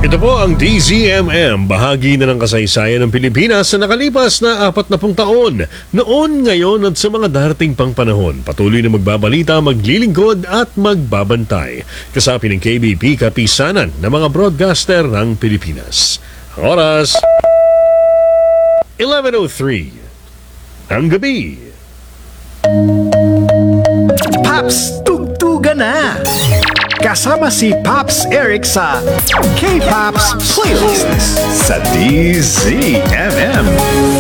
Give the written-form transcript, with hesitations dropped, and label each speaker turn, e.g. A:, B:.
A: Ito po ang DZMM, bahagi na ng kasaysayan ng Pilipinas sa nakalipas na 40 taon. Noon, ngayon at sa mga darating pang panahon, patuloy na magbabalita, maglilingkod at magbabantay. Kasapi ng KBP kapisanan ng mga broadcaster ng Pilipinas. Ang oras, 11:03 ng gabi.
B: Paps, tugtuga na! Kasama si Paps Eric sa K-Paps Playlist sa DZMM.